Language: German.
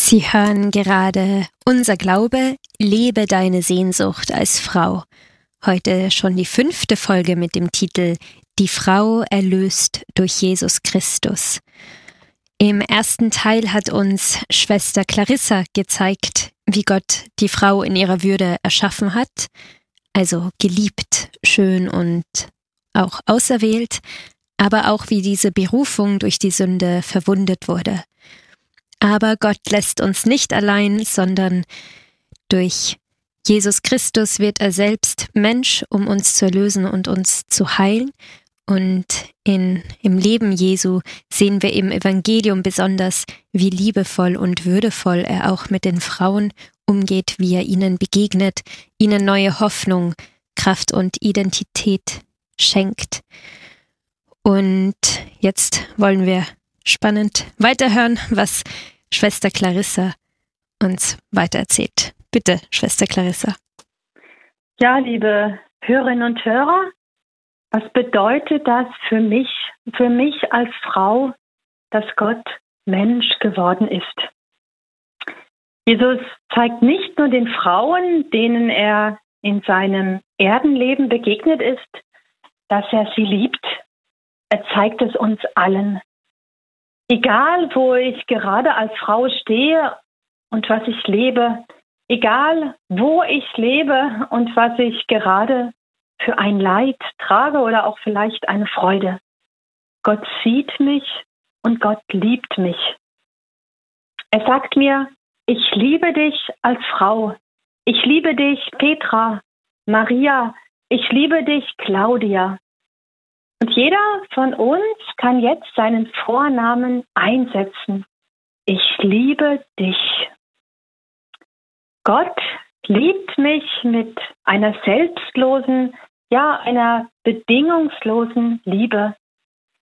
Sie hören gerade Unser Glaube, lebe deine Sehnsucht als Frau. Heute schon die 5. Folge mit dem Titel Die Frau erlöst durch Jesus Christus. Im ersten Teil hat uns Schwester Clarissa gezeigt, wie Gott die Frau in ihrer Würde erschaffen hat, also geliebt, schön und auch auserwählt, aber auch wie diese Berufung durch die Sünde verwundet wurde. Aber Gott lässt uns nicht allein, sondern durch Jesus Christus wird er selbst Mensch, um uns zu erlösen und uns zu heilen. Und im Leben Jesu sehen wir im Evangelium besonders, wie liebevoll und würdevoll er auch mit den Frauen umgeht, wie er ihnen begegnet, ihnen neue Hoffnung, Kraft und Identität schenkt. Und jetzt wollen wir spannend weiterhören, was Schwester Clarissa uns weitererzählt. Bitte, Schwester Clarissa. Ja, liebe Hörerinnen und Hörer, was bedeutet das für mich als Frau, dass Gott Mensch geworden ist? Jesus zeigt nicht nur den Frauen, denen er in seinem Erdenleben begegnet ist, dass er sie liebt. Er zeigt es uns allen. Egal, wo ich gerade als Frau stehe und was ich lebe, egal, wo ich lebe und was ich gerade für ein Leid trage oder auch vielleicht eine Freude. Gott sieht mich und Gott liebt mich. Er sagt mir, ich liebe dich als Frau. Ich liebe dich, Petra, Maria. Ich liebe dich, Claudia. Und jeder von uns kann jetzt seinen Vornamen einsetzen. Ich liebe dich. Gott liebt mich mit einer selbstlosen, ja, einer bedingungslosen Liebe.